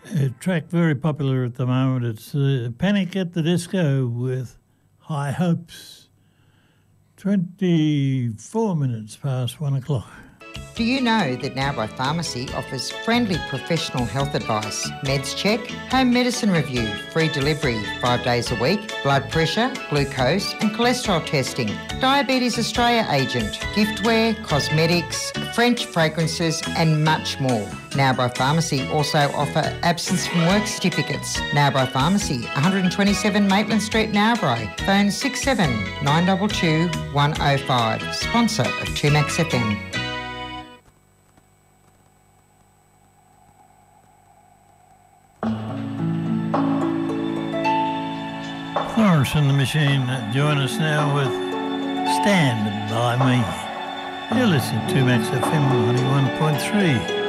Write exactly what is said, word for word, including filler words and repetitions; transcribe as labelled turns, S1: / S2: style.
S1: A track very popular at the moment. It's uh, Panic at the Disco with High Hopes. twenty-four minutes past one o'clock.
S2: Do you know that Narrabri Pharmacy offers friendly professional health advice, meds check, home medicine review, free delivery five days a week, blood pressure, glucose and cholesterol testing, Diabetes Australia agent, giftware, cosmetics, French fragrances and much more. Narrabri Pharmacy also offer absence from work certificates. Narrabri Pharmacy, one twenty-seven Maitland Street, Narrabri. Phone six seven nine two two, one oh five. Sponsor of two Max F M.
S1: Florence and the Machine join us now with Stand By Me. You're listening to Max F M ninety-one point three.